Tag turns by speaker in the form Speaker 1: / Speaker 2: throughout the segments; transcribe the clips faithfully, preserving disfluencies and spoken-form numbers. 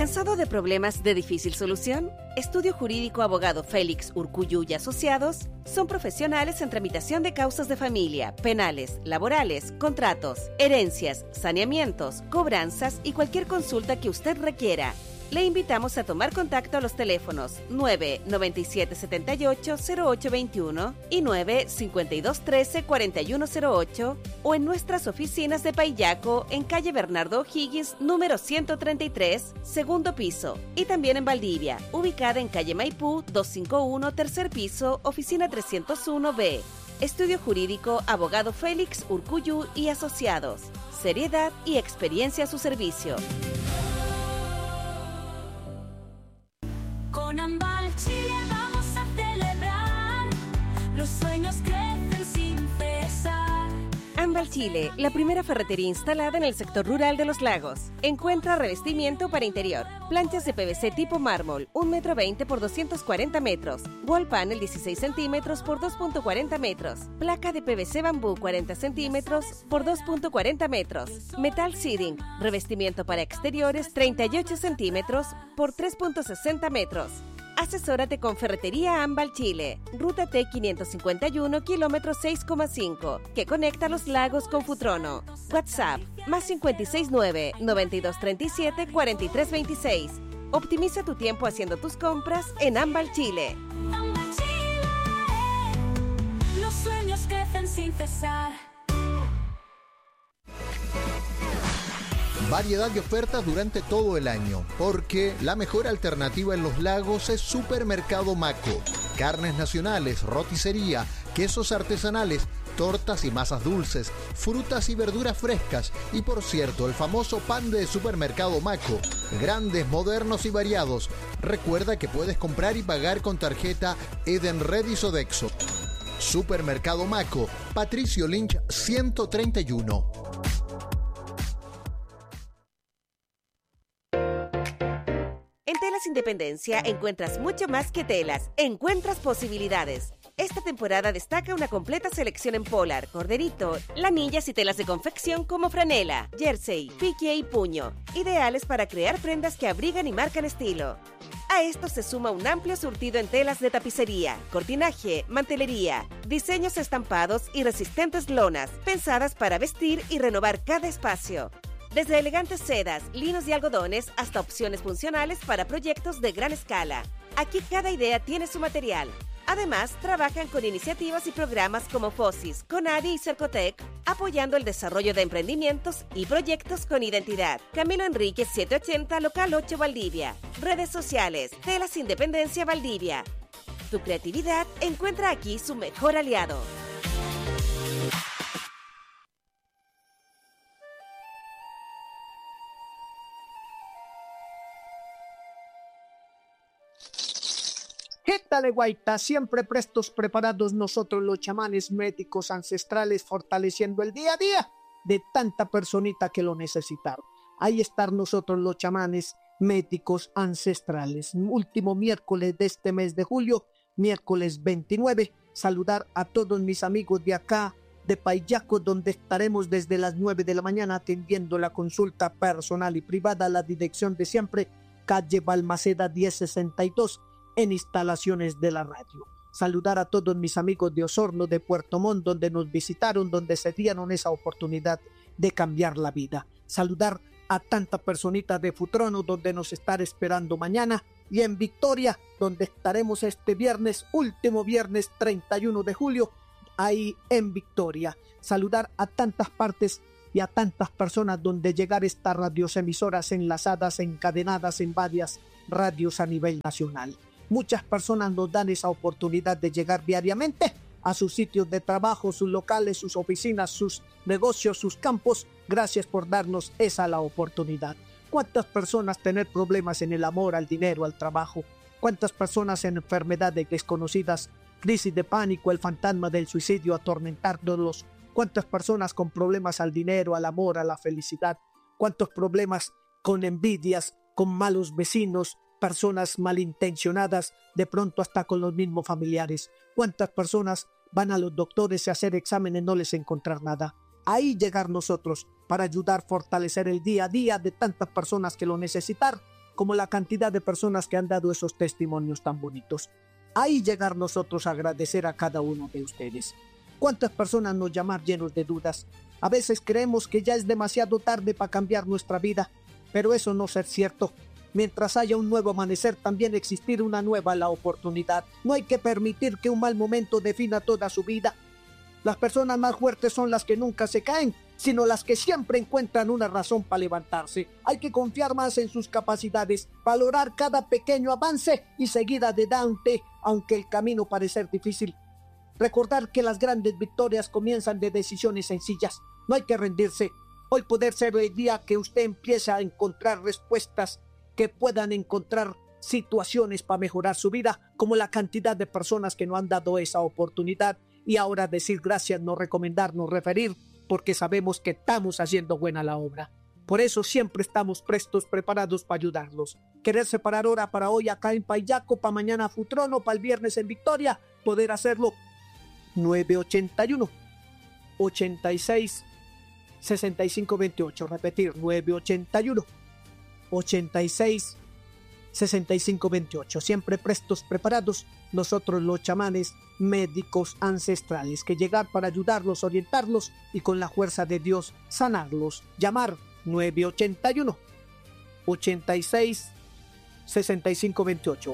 Speaker 1: ¿Cansado de problemas de difícil solución? Estudio Jurídico Abogado Félix Urcuyu y Asociados son profesionales en tramitación de causas de familia, penales, laborales, contratos, herencias, saneamientos, cobranzas y cualquier consulta que usted requiera. Le invitamos a tomar contacto a los teléfonos nueve noventa y siete setenta y ocho cero ocho veintiuno y nueve cincuenta y dos trece cuarenta y uno cero ocho o en nuestras oficinas de Paillaco en calle Bernardo O'Higgins número ciento treinta y tres, segundo piso, y también en Valdivia, ubicada en calle Maipú doscientos cincuenta y uno, tercer piso, oficina trescientos uno B. Estudio Jurídico Abogado Félix Urcuyu y Asociados. Seriedad y experiencia a su servicio.
Speaker 2: Con Ambal Chile vamos a celebrar, los sueños crecen sin cesar.
Speaker 1: Ambal Chile, la primera ferretería instalada en el sector rural de Los Lagos. Encuentra revestimiento para interior, planchas de P V C tipo mármol, un metro veinte por doscientos cuarenta metros, wall panel dieciséis centímetros por dos punto cuarenta metros, placa de P V C bambú cuarenta centímetros por dos punto cuarenta metros, metal siding, revestimiento para exteriores treinta y ocho centímetros por tres punto sesenta metros. Asesórate con Ferretería Ambal Chile, ruta T quinientos cincuenta y uno, kilómetro seis coma cinco, que conecta Los Lagos con Futrono. WhatsApp, más cinco seis nueve, noventa y dos treinta y siete, cuarenta y tres veintiséis. Optimiza tu tiempo haciendo tus compras en Ambal Chile.
Speaker 2: Ambal Chile, los sueños crecen sin cesar.
Speaker 3: Variedad de ofertas durante todo el año, porque la mejor alternativa en Los Lagos es Supermercado Maco. Carnes nacionales, roticería, quesos artesanales, tortas y masas dulces, frutas y verduras frescas y, por cierto, el famoso pan de Supermercado Maco. Grandes, modernos y variados. Recuerda que puedes comprar y pagar con tarjeta Edenred y Sodexo. Supermercado Maco, Patricio Lynch ciento treinta y uno.
Speaker 1: En Telas Independencia encuentras mucho más que telas, encuentras posibilidades. Esta temporada destaca una completa selección en polar, corderito, lanillas y telas de confección como franela, jersey, pique y puño, ideales para crear prendas que abrigan y marcan estilo. A esto se suma un amplio surtido en telas de tapicería, cortinaje, mantelería, diseños estampados y resistentes lonas, pensadas para vestir y renovar cada espacio. Desde elegantes sedas, linos y algodones hasta opciones funcionales para proyectos de gran escala. Aquí cada idea tiene su material. Además, trabajan con iniciativas y programas como FOSIS, CONADI y Cercotec, apoyando el desarrollo de emprendimientos y proyectos con identidad. Camilo Enríquez setecientos ochenta, local ocho, Valdivia. Redes sociales, Telas Independencia Valdivia. Tu creatividad encuentra aquí su mejor aliado.
Speaker 4: ¿Qué tal, Guaita? Siempre prestos, preparados nosotros los chamanes médicos ancestrales, fortaleciendo el día a día de tanta personita que lo necesitaron. Ahí están nosotros los chamanes médicos ancestrales. Último miércoles de este mes de julio, miércoles veintinueve. Saludar a todos mis amigos de acá, de Paillaco, donde estaremos desde las nueve de la mañana atendiendo la consulta personal y privada a la dirección de siempre, calle Balmaceda diez sesenta y dos. En instalaciones de la radio. Saludar a todos mis amigos de Osorno, de Puerto Montt, donde nos visitaron, donde se dieron esa oportunidad de cambiar la vida. Saludar a tanta personita de Futrono, donde nos estará esperando mañana. Y en Victoria, donde estaremos este viernes, último viernes treinta y uno de julio, ahí en Victoria. Saludar a tantas partes y a tantas personas donde llegar estas radios emisoras enlazadas, encadenadas en varias radios a nivel nacional. Muchas personas nos dan esa oportunidad de llegar diariamente a sus sitios de trabajo, sus locales, sus oficinas, sus negocios, sus campos. Gracias por darnos esa la oportunidad. ¿Cuántas personas tener problemas en el amor, al dinero, al trabajo? ¿Cuántas personas en enfermedades desconocidas, crisis de pánico, el fantasma del suicidio atormentándolos? ¿Cuántas personas con problemas al dinero, al amor, a la felicidad? ¿Cuántos problemas con envidias, con malos vecinos, personas malintencionadas, de pronto hasta con los mismos familiares? ¿Cuántas personas van a los doctores a hacer exámenes y no les encontrar nada? Ahí llegar nosotros para ayudar a fortalecer el día a día de tantas personas que lo necesitan como la cantidad de personas que han dado esos testimonios tan bonitos. Ahí llegar nosotros a agradecer a cada uno de ustedes. ¿Cuántas personas nos llaman llenos de dudas? A veces creemos que ya es demasiado tarde para cambiar nuestra vida, pero eso no es cierto. Mientras haya un nuevo amanecer, también existirá una nueva la oportunidad. No hay que permitir que un mal momento defina toda su vida. Las personas más fuertes son las que nunca se caen, sino las que siempre encuentran una razón para levantarse. Hay que confiar más en sus capacidades, valorar cada pequeño avance y seguir adelante, aunque el camino parezca difícil. Recordar que las grandes victorias comienzan de decisiones sencillas. No hay que rendirse. Hoy puede ser el día que usted empiece a encontrar respuestas que puedan encontrar situaciones para mejorar su vida, como la cantidad de personas que no han dado esa oportunidad, y ahora decir gracias, no recomendarnos, referir, porque sabemos que estamos haciendo buena la obra. Por eso siempre estamos prestos, preparados para ayudarlos. Querer separar hora para hoy acá en Payaco, para mañana Futrono, para el viernes en Victoria, poder hacerlo. nueve ochenta y uno, ochenta y seis, sesenta y cinco veintiocho. Repetir, nueve ochenta y uno, ochenta y seis, sesenta y cinco veintiocho. Siempre prestos, preparados, nosotros los chamanes, médicos ancestrales, que llegar para ayudarlos, orientarlos y con la fuerza de Dios sanarlos. Llamar nueve ochenta y uno, ochenta y seis, sesenta y cinco veintiocho.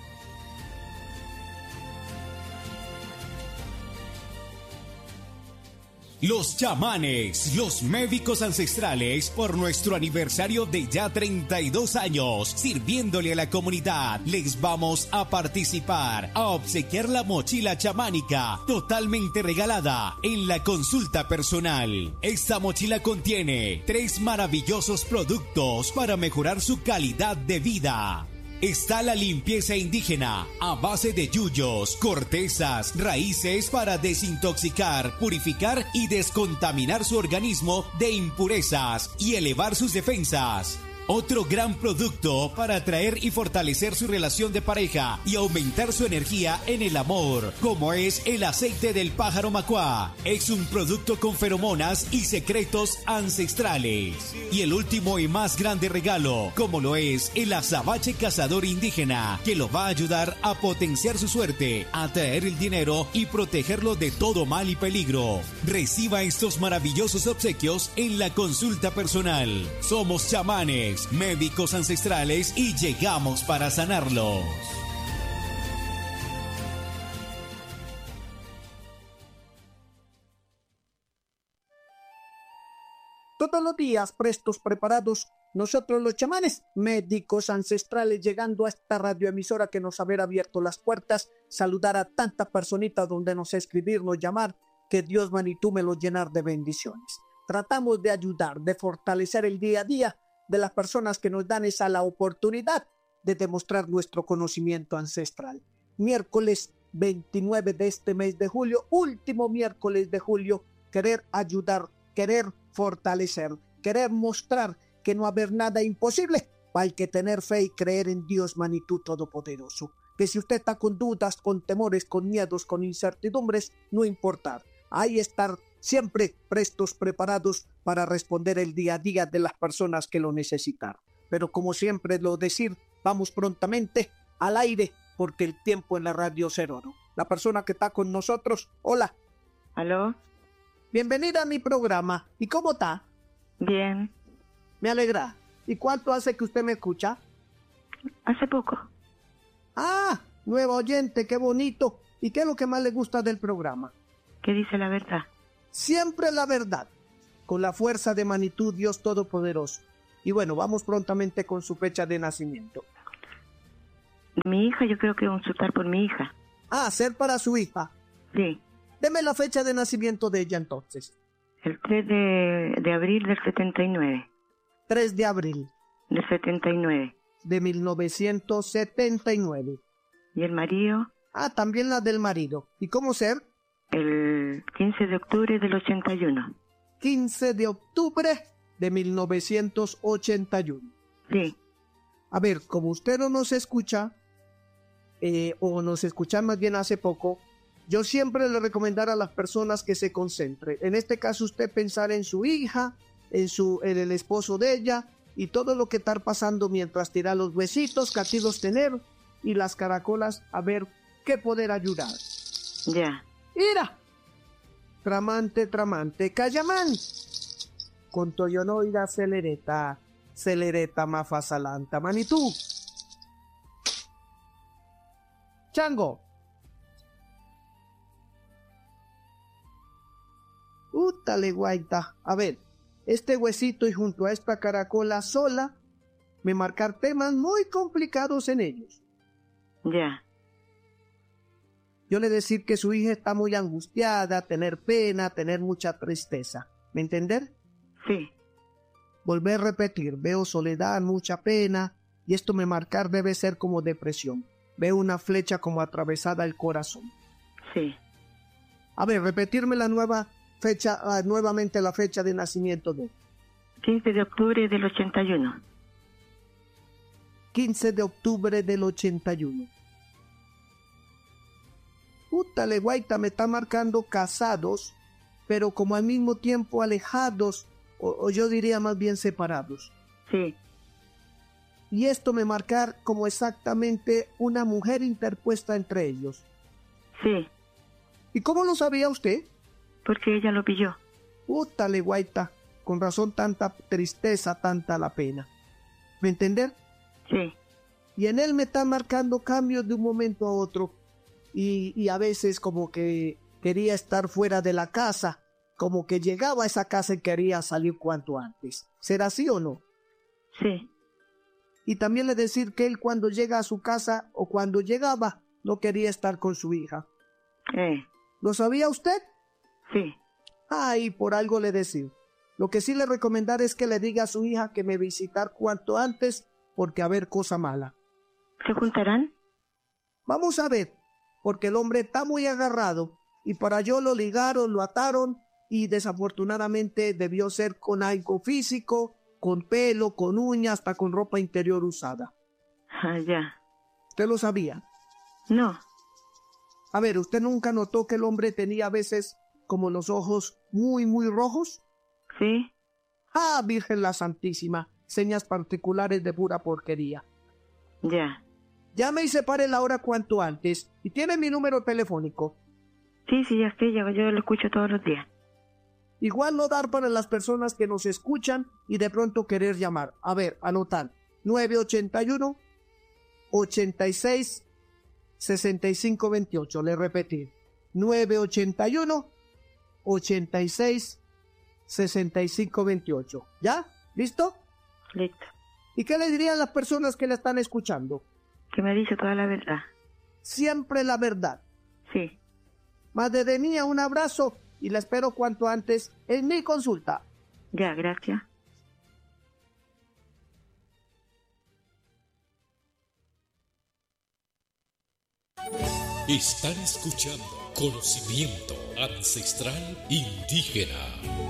Speaker 5: Los chamanes, los médicos ancestrales, por nuestro aniversario de ya treinta y dos años, sirviéndole a la comunidad, les vamos a participar, a obsequiar la mochila chamánica, totalmente regalada, en la consulta personal. Esta mochila contiene tres maravillosos productos para mejorar su calidad de vida. Está la limpieza indígena a base de yuyos, cortezas, raíces para desintoxicar, purificar y descontaminar su organismo de impurezas y elevar sus defensas. Otro gran producto para atraer y fortalecer su relación de pareja y aumentar su energía en el amor, como es el aceite del pájaro macuá. Es un producto con feromonas y secretos ancestrales. Y el último y más grande regalo, como lo es el azabache cazador indígena, que lo va a ayudar a potenciar su suerte, atraer el dinero y protegerlo de todo mal y peligro. Reciba estos maravillosos obsequios en la consulta personal. Somos chamanes, médicos ancestrales y llegamos para sanarlos.
Speaker 4: Todos los días prestos, preparados, nosotros los chamanes, médicos ancestrales, llegando a esta radioemisora que nos haber abierto las puertas, saludar a tantas personitas donde nos escribir, nos llamar, que Dios Manitú me los llenar de bendiciones. Tratamos de ayudar, de fortalecer el día a día de las personas que nos dan esa la oportunidad de demostrar nuestro conocimiento ancestral. Miércoles veintinueve de este mes de julio, último miércoles de julio, querer ayudar, querer fortalecer, querer mostrar que no haber nada imposible, hay que tener fe y creer en Dios Manitú Todopoderoso. Que si usted está con dudas, con temores, con miedos, con incertidumbres, no importa, ahí estar siempre prestos, preparados para responder el día a día de las personas que lo necesitan. Pero como siempre lo decir, vamos prontamente al aire porque el tiempo en la radio es oro. La persona que está con nosotros, hola.
Speaker 6: ¿Aló?
Speaker 4: Bienvenida a mi programa. ¿Y cómo está?
Speaker 6: Bien.
Speaker 4: Me alegra. ¿Y cuánto hace que usted me escucha?
Speaker 6: Hace poco.
Speaker 4: Ah, nuevo oyente, qué bonito. ¿Y qué es lo que más le gusta del programa?
Speaker 6: ¿Qué dice la verdad?
Speaker 4: Siempre la verdad, con la fuerza de Manitú, Dios Todopoderoso. Y bueno, vamos prontamente con su fecha de nacimiento.
Speaker 6: Mi hija, yo creo que consultar por mi hija.
Speaker 4: Ah, ser para su hija.
Speaker 6: Sí.
Speaker 4: Deme la fecha de nacimiento de ella entonces.
Speaker 6: El tres de, de abril del setenta y nueve.
Speaker 4: tres de abril.
Speaker 6: Del setenta y nueve.
Speaker 4: De mil novecientos setenta y nueve.
Speaker 6: ¿Y el marido?
Speaker 4: Ah, también la del marido. ¿Y cómo ser?
Speaker 6: El quince de octubre del ochenta y uno.
Speaker 4: quince de octubre de mil novecientos ochenta y uno.
Speaker 6: Sí.
Speaker 4: A ver, como usted no nos escucha, eh, o nos escucha más bien hace poco, yo siempre le recomendaré a las personas que se concentren. En este caso, usted pensar en su hija, en, su, en el esposo de ella, y todo lo que estar pasando mientras tirar los huesitos, catidos tener y las caracolas a ver qué poder ayudar.
Speaker 6: Ya.
Speaker 4: ¡Ira! Tramante, tramante, Cayamán. Con toyonoida celereta, celereta mafasalanta, manitú. Chango. Útale, guaita. A ver, este huesito y junto a esta caracola sola, me marcar temas muy complicados en ellos.
Speaker 6: Ya.
Speaker 4: Yo le decir que su hija está muy angustiada, tener pena, tener mucha tristeza. ¿Me entender?
Speaker 6: Sí.
Speaker 4: Volver a repetir, veo soledad, mucha pena, y esto me marcar debe ser como depresión. Veo una flecha como atravesada el corazón.
Speaker 6: Sí.
Speaker 4: A ver, repetirme la nueva fecha, uh, nuevamente la fecha de nacimiento de...
Speaker 6: quince de octubre del ochenta y uno.
Speaker 4: quince de octubre del ochenta y uno. Pútale, guaita, me está marcando casados, pero como al mismo tiempo alejados, o, o yo diría más bien separados.
Speaker 6: Sí.
Speaker 4: Y esto me marcar como exactamente una mujer interpuesta entre ellos.
Speaker 6: Sí.
Speaker 4: ¿Y cómo lo sabía usted?
Speaker 6: Porque ella lo pilló.
Speaker 4: Pútale, guaita, con razón tanta tristeza, tanta la pena. ¿Me entender?
Speaker 6: Sí.
Speaker 4: Y en él me está marcando cambios de un momento a otro. Y, y a veces como que quería estar fuera de la casa, como que llegaba a esa casa y quería salir cuanto antes. ¿Será así o no?
Speaker 6: Sí.
Speaker 4: Y también le decir que él cuando llega a su casa o cuando llegaba no quería estar con su hija.
Speaker 6: Eh.
Speaker 4: ¿Lo sabía usted?
Speaker 6: Sí.
Speaker 4: Ay, por algo le decir. Lo que sí le recomendar es que le diga a su hija que me visitar cuanto antes porque a ver cosa mala.
Speaker 6: ¿Se juntarán?
Speaker 4: Vamos a ver. Porque el hombre está muy agarrado y para yo lo ligaron, lo ataron y desafortunadamente debió ser con algo físico, con pelo, con uñas, hasta con ropa interior usada.
Speaker 6: Ah, ya.
Speaker 4: ¿Usted lo sabía?
Speaker 6: No.
Speaker 4: A ver, ¿usted nunca notó que el hombre tenía a veces como los ojos muy, muy rojos?
Speaker 6: Sí.
Speaker 4: Ah, Virgen la Santísima, señas particulares de pura porquería.
Speaker 6: Ya.
Speaker 4: Llame y separe la hora cuanto antes. Y tiene mi número telefónico.
Speaker 6: Sí, sí, ya estoy, ya, yo lo escucho todos los días.
Speaker 4: Igual no dar para las personas que nos escuchan y de pronto querer llamar. A ver, anotar. nueve ochenta y uno, ochenta y seis, sesenta y cinco veintiocho. Le repetir. nueve ochenta y uno, ochenta y seis, sesenta y cinco veintiocho. ¿Ya? ¿Listo?
Speaker 6: Listo.
Speaker 4: ¿Y qué le dirían las personas que la están escuchando?
Speaker 6: Que me dice toda la verdad.
Speaker 4: Siempre la verdad.
Speaker 6: Sí.
Speaker 4: Madre de mía, un abrazo y la espero cuanto antes en mi consulta.
Speaker 6: Ya, gracias.
Speaker 7: Están escuchando Conocimiento Ancestral Indígena.